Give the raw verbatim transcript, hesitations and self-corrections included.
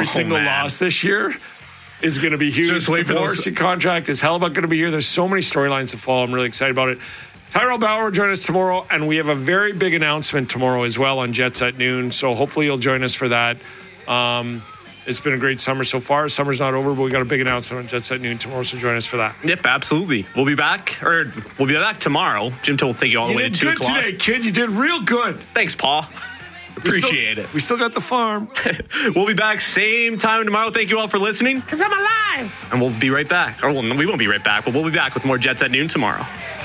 every Oh, single man. loss this year is going to be huge. Just wait the for those- Morrissey contract is hell of a going to be here. There's so many storylines to follow. I'm really excited about it. Tyrell Bauer will join us tomorrow, and we have a very big announcement tomorrow as well on Jets at noon. So hopefully you'll join us for that. Um, it's been a great summer so far. Summer's not over, but we got a big announcement on Jets at noon tomorrow. So join us for that. Yep, absolutely. We'll be back, or we'll be back tomorrow. Jim will take you all the You way to did two good o'clock. today, kid. You did real good. Thanks, Paul. Appreciate we still, it. We still got the farm. We'll be back same time tomorrow. Thank you all for listening. Because I'm alive. And we'll be right back. Or well, we won't be right back, but we'll be back with more Jets at noon tomorrow.